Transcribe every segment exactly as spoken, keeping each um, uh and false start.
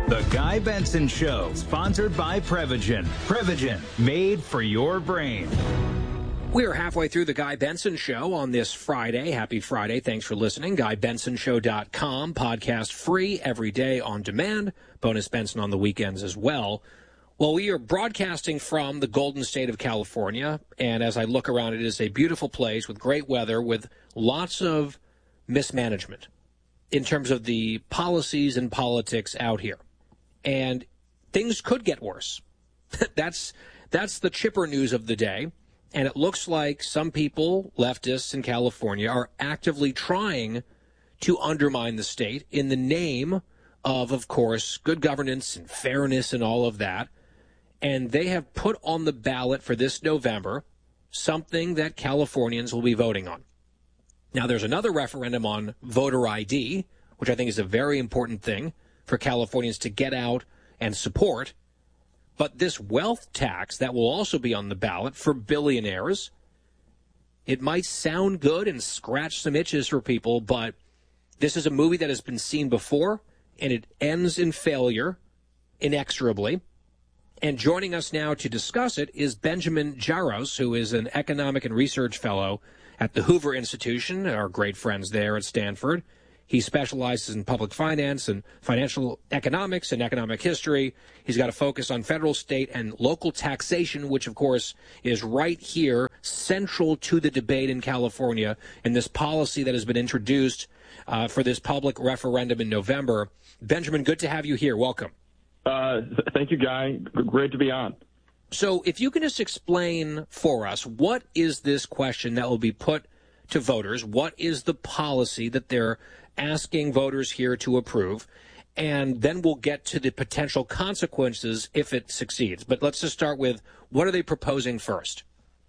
The Guy Benson Show, sponsored by Prevagen. Prevagen, made for your brain. We are halfway through the Guy Benson Show on this Friday. Happy Friday. Thanks for listening. Guy Benson Show dot com. Podcast free every day on demand. Bonus Benson on the weekends as well. Well, we are broadcasting from the Golden State of California, and as I look around, it is a beautiful place with great weather, with lots of mismanagement in terms of the policies and politics out here. And things could get worse. that's that's the chipper news of the day. And it looks like some people, leftists in California, are actively trying to undermine the state in the name of, of course, good governance and fairness and all of that. And they have put on the ballot for this November something that Californians will be voting on. Now, there's another referendum on voter I D, which I think is a very important thing for Californians to get out and support. But this wealth tax that will also be on the ballot for billionaires, it might sound good and scratch some itches for people, but this is a movie that has been seen before, and it ends in failure inexorably. And joining us now to discuss it is Benjamin Jaros, who is an economic and research fellow at the Hoover Institution, our great friends there at Stanford. He specializes in public finance and financial economics and economic history. He's got a focus on federal, state, and local taxation, which, of course, is right here, central to the debate in California, and this policy that has been introduced uh, for this public referendum in November. Benjamin, good to have you here. Welcome. Uh, thank you, Guy. Great to be on. So if you can just explain for us, what is this question that will be put to voters? What is the policy that they're asking voters here to approve? And then we'll get to the potential consequences if it succeeds. But let's just start with, what are they proposing first?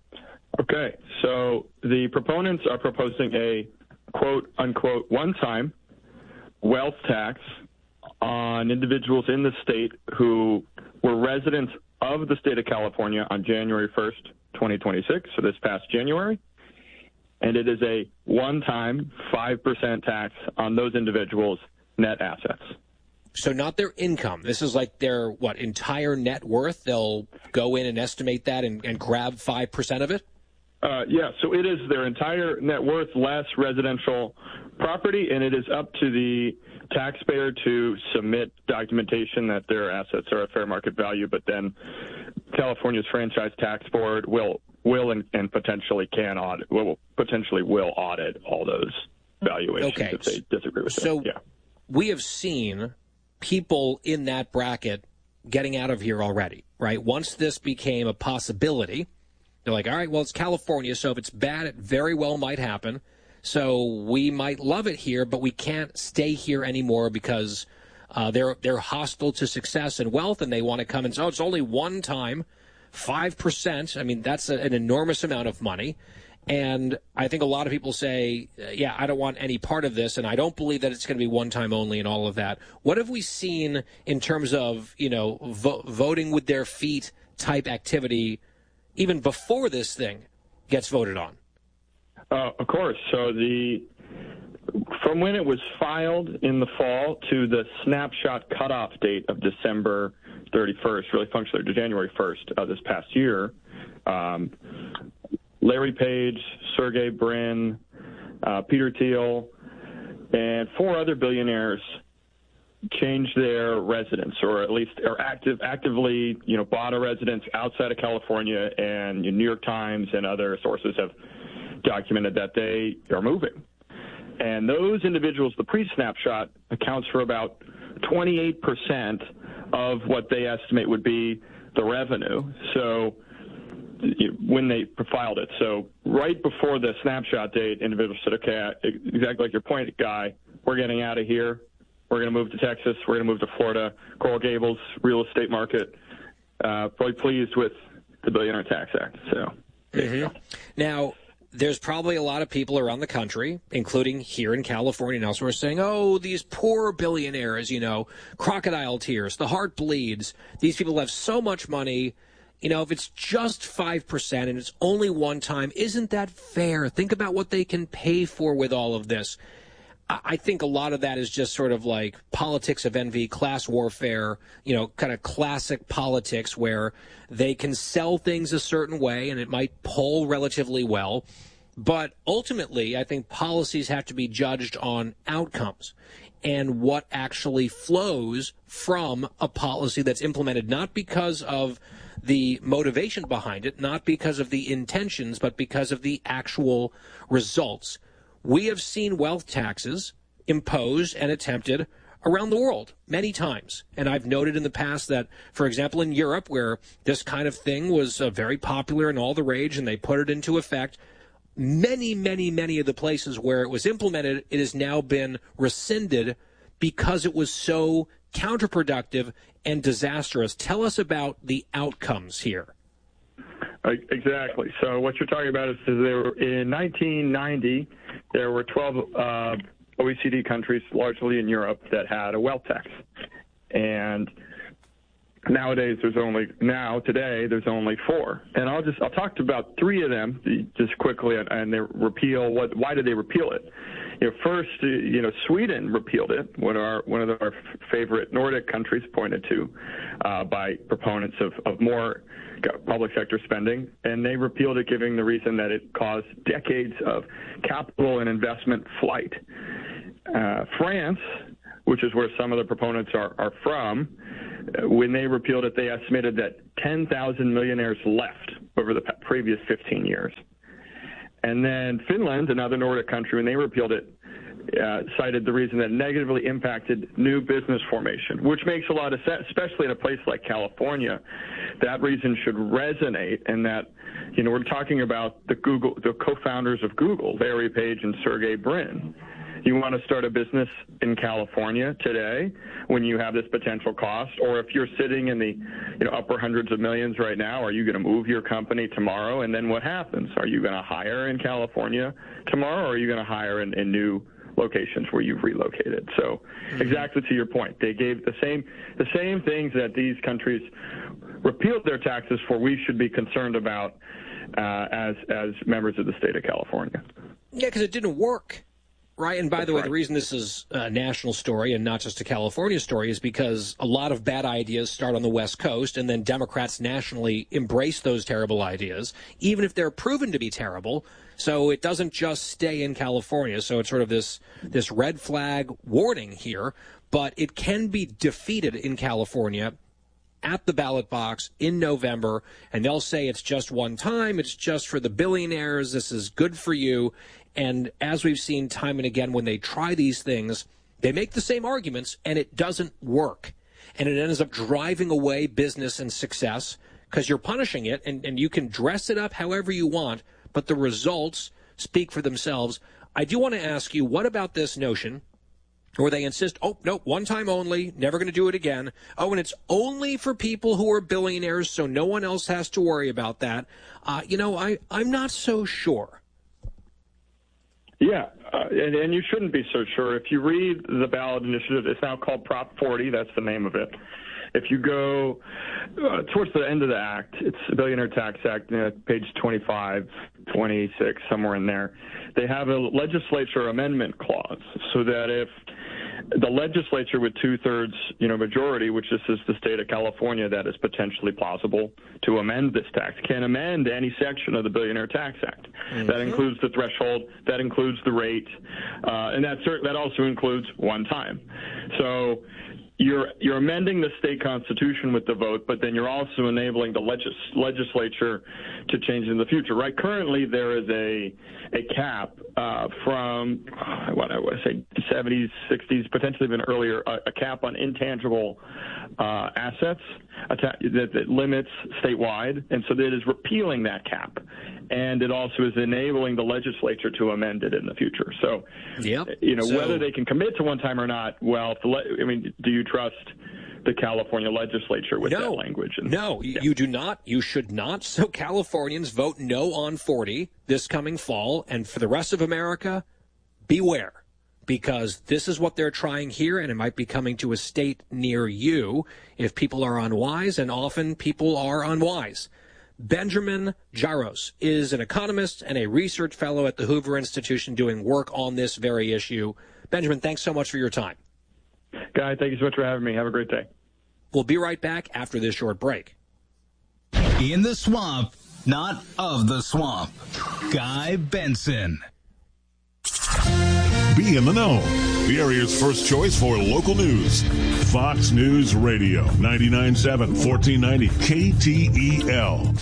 Okay, so the proponents are proposing a quote unquote one-time wealth tax on individuals in the state who were residents of the state of California on January first, twenty twenty-six, so this past January. And it is a one-time five percent tax on those individuals' net assets. So not their income. This is like their, what, entire net worth? They'll go in and estimate that and, and grab five percent of it? Uh, yeah, so it is their entire net worth less residential property, and it is up to the taxpayer to submit documentation that their assets are at fair market value, but then California's Franchise Tax Board will will and, and potentially can audit, will potentially will audit all those valuations okay. if they disagree with so them. So yeah. We have seen people in that bracket getting out of here already, right? Once this became a possibility, they're like, all right, well, it's California, so if it's bad, it very well might happen. So we might love it here, but we can't stay here anymore because uh, they're they're hostile to success and wealth, and they want to come and say, oh, it's only one time, five percent. I mean, that's a, an enormous amount of money. And I think a lot of people say, yeah, I don't want any part of this, and I don't believe that it's going to be one time only and all of that. What have we seen in terms of, you know, vo- voting with their feet type activity even before this thing gets voted on? Uh, of course. So the from when it was filed in the fall to the snapshot cutoff date of December thirty-first, really functionally to January first of this past year, um, Larry Page, Sergey Brin, uh, Peter Thiel, and four other billionaires changed their residence, or at least are active, actively, you know, bought a residence outside of California, and you know, New York Times and other sources have documented that they are moving. And those individuals, the pre-snapshot accounts for about twenty-eight percent of what they estimate would be the revenue. So when they filed it. So right before the snapshot date, individuals said, okay, exactly like your point, Guy, we're getting out of here. We're going to move to Texas. We're going to move to Florida. Coral Gables, real estate market. Uh, probably pleased with the Billionaire Tax Act. So mm-hmm. Now, there's probably a lot of people around the country, including here in California and elsewhere, saying, oh, these poor billionaires, you know, crocodile tears, the heart bleeds. These people have so much money. You know, if it's just five percent and it's only one time, isn't that fair? Think about what they can pay for with all of this. I think a lot of that is just sort of like politics of envy, class warfare, you know, kind of classic politics where they can sell things a certain way and it might poll relatively well. But ultimately, I think policies have to be judged on outcomes and what actually flows from a policy that's implemented, not because of the motivation behind it, not because of the intentions, but because of the actual results. We have seen wealth taxes imposed and attempted around the world many times. And I've noted in the past that, for example, in Europe, where this kind of thing was uh, very popular and all the rage, and they put it into effect, many, many, many of the places where it was implemented, it has now been rescinded because it was so counterproductive and disastrous. Tell us about the outcomes here. Exactly. So what you're talking about is there were, in nineteen ninety, there were twelve uh, O E C D countries, largely in Europe, that had a wealth tax. And nowadays, there's only now today there's only four. And I'll just I'll talk to about three of them just quickly, and, and they repeal. What? Why did they repeal it? You know, first, you know, Sweden repealed it. One of our one of our favorite Nordic countries, pointed to uh, by proponents of, of more public sector spending, and they repealed it, giving the reason that it caused decades of capital and investment flight. Uh, France, which is where some of the proponents are, are from, when they repealed it, they estimated that ten thousand millionaires left over the previous fifteen years. And then Finland, another Nordic country, when they repealed it, uh, cited the reason that it negatively impacted new business formation, which makes a lot of sense, especially in a place like California. That reason should resonate, and that, you know, we're talking about the Google, the co-founders of Google, Larry Page and Sergey Brin. You want to start a business in California today when you have this potential cost, or if you're sitting in the, you know, upper hundreds of millions right now, are you going to move your company tomorrow? And then what happens? Are you going to hire in California tomorrow, or are you going to hire in, in new locations where you've relocated? So mm-hmm. exactly to your point, they gave the same the same things that these countries repealed their taxes for. We should be concerned about uh, as as members of the state of California. Yeah, because it didn't work. Right, and by That's the way, right. the reason this is a national story and not just a California story is because a lot of bad ideas start on the West Coast, and then Democrats nationally embrace those terrible ideas, even if they're proven to be terrible. So it doesn't just stay in California. So it's sort of this this red flag warning here, but it can be defeated in California at the ballot box in November, and they'll say it's just one time, it's just for the billionaires, this is good for you. And as we've seen time and again, when they try these things, they make the same arguments, and it doesn't work. And it ends up driving away business and success because you're punishing it, and, and you can dress it up however you want, but the results speak for themselves. I do want to ask you, what about this notion where they insist, oh, no, one time only, never going to do it again. Oh, and it's only for people who are billionaires, so no one else has to worry about that. Uh, you know, I, I'm not so sure. Yeah, uh, and, and you shouldn't be so sure. If you read the ballot initiative, it's now called Prop forty. That's the name of it. If you go uh, towards the end of the act, it's the Billionaire Tax Act, uh, page twenty-five, twenty-six, somewhere in there. They have a legislature amendment clause so that if the legislature with two-thirds, you know, majority, which this is the state of California, that is potentially plausible to amend this tax, can amend any section of the Billionaire Tax Act. Mm-hmm. That includes the threshold, that includes the rate, uh, and that cert- that also includes one time. So you're you're amending the state constitution with the vote, but then you're also enabling the legis- legislature to change in the future. Right? Currently, there is a a cap uh, from uh, what I would say seventies, sixties, potentially even earlier, a, a cap on intangible uh, assets that, that limits statewide, and so that is repealing that cap, and it also is enabling the legislature to amend it in the future. So, yep. you know, so, whether they can commit to one time or not, well, if the le- I mean, do you trust the California legislature with no, that language? And, no, yeah. you do not. You should not. So Californians, vote no on forty this coming fall. And for the rest of America, beware, because this is what they're trying here, and it might be coming to a state near you if people are unwise, and often people are unwise. Benjamin Jaros is an economist and a research fellow at the Hoover Institution doing work on this very issue. Benjamin, thanks so much for your time. Guy, thank you so much for having me. Have a great day. We'll be right back after this short break. In the swamp, not of the swamp. Guy Benson. Be in the know. The area's first choice for local news. Fox News Radio, ninety-nine point seven, fourteen ninety K T E L.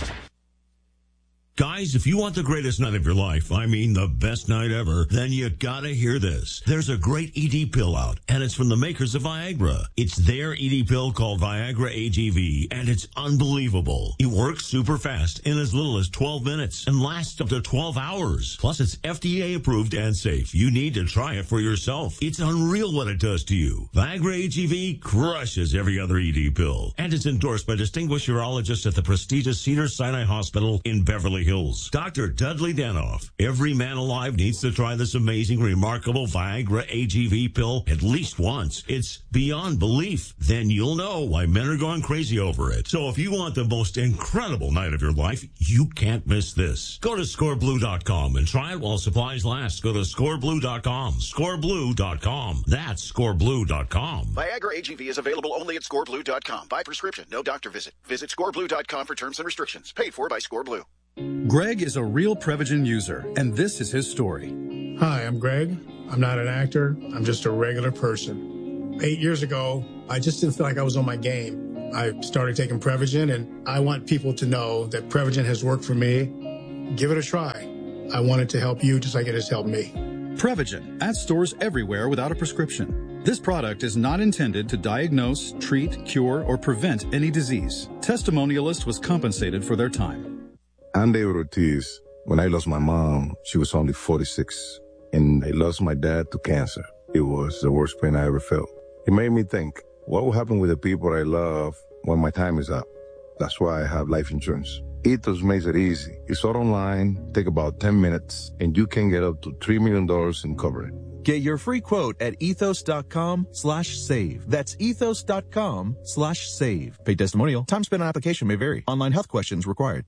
Guys, if you want the greatest night of your life, I mean the best night ever, then you gotta hear this. There's a great E D pill out, and it's from the makers of Viagra. It's their E D pill called Viagra A G V, and it's unbelievable. It works super fast in as little as twelve minutes and lasts up to twelve hours. Plus, it's F D A approved and safe. You need to try it for yourself. It's unreal what it does to you. Viagra A G V crushes every other E D pill, and it's endorsed by distinguished urologists at the prestigious Cedars-Sinai Hospital in Beverly Hills. Doctor Dudley Danoff. Every man alive needs to try this amazing, remarkable Viagra A G V pill at least once. It's beyond belief. Then you'll know why men are going crazy over it. So if you want the most incredible night of your life, you can't miss this. Go to score blue dot com and try it while supplies last. Go to score blue dot com. score blue dot com. That's score blue dot com. Viagra A G V is available only at score blue dot com. By prescription, no doctor visit. Visit score blue dot com for terms and restrictions. Paid for by ScoreBlue. Greg is a real Prevagen user, and this is his story. Hi, I'm Greg. I'm not an actor. I'm just a regular person. Eight years ago, I just didn't feel like I was on my game. I started taking Prevagen, and I want people to know that Prevagen has worked for me. Give it a try. I want it to help you just like it has helped me. Prevagen, at stores everywhere without a prescription. This product is not intended to diagnose, treat, cure, or prevent any disease. Testimonialist was compensated for their time. I'm David Ortiz. When I lost my mom, she was only forty-six, and I lost my dad to cancer. It was the worst pain I ever felt. It made me think, what will happen with the people I love when my time is up? That's why I have life insurance. Ethos makes it easy. It's all online, take about ten minutes, and you can get up to three million dollars in coverage. Get your free quote at ethos.com slash save. That's ethos.com slash save. Paid testimonial. Time spent on application may vary. Online health questions required.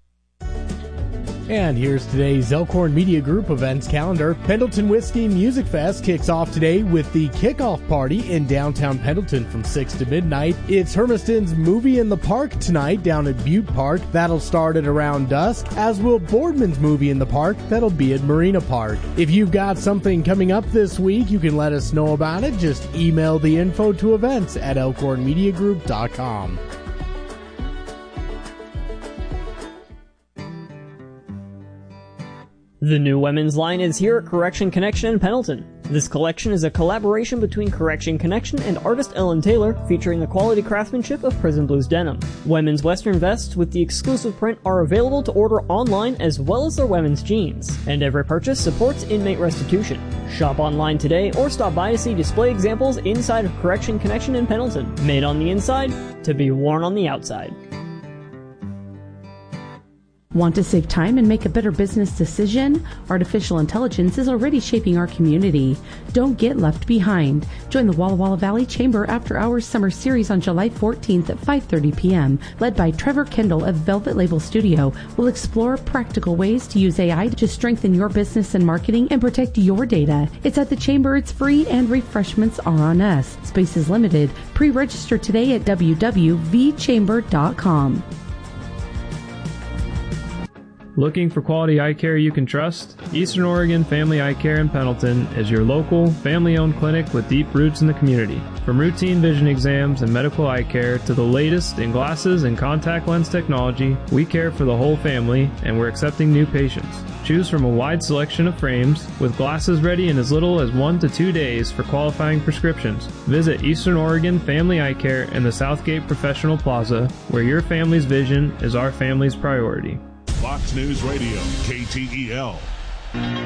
And here's today's Elkhorn Media Group events calendar. Pendleton Whiskey Music Fest kicks off today with the kickoff party in downtown Pendleton from six to midnight. It's Hermiston's Movie in the Park tonight down at Butte Park. That'll start at around dusk, as will Boardman's Movie in the Park. That'll be at Marina Park. If you've got something coming up this week, you can let us know about it. Just email the info to events at elkhorn media group dot com. The new women's line is here at Correction Connection in Pendleton. This collection is a collaboration between Correction Connection and artist Ellen Taylor, featuring the quality craftsmanship of Prison Blues denim. Women's western vests with the exclusive print are available to order online, as well as their women's jeans. And every purchase supports inmate restitution. Shop online today or stop by to see display examples inside of Correction Connection in Pendleton. Made on the inside to be worn on the outside. Want to save time and make a better business decision? Artificial intelligence is already shaping our community. Don't get left behind. Join the Walla Walla Valley Chamber After Hours Summer Series on July fourteenth at five thirty p.m. Led by Trevor Kendall of Velvet Label Studio. We'll explore practical ways to use A I to strengthen your business and marketing and protect your data. It's at the Chamber, it's free, and refreshments are on us. Space is limited. Pre-register today at w w w dot v chamber dot com. Looking for quality eye care you can trust? Eastern Oregon Family Eye Care in Pendleton is your local, family-owned clinic with deep roots in the community. From routine vision exams and medical eye care to the latest in glasses and contact lens technology, we care for the whole family, and we're accepting new patients. Choose from a wide selection of frames, with glasses ready in as little as one to two days for qualifying prescriptions. Visit Eastern Oregon Family Eye Care in the Southgate Professional Plaza, where your family's vision is our family's priority. Fox News Radio, K T E L.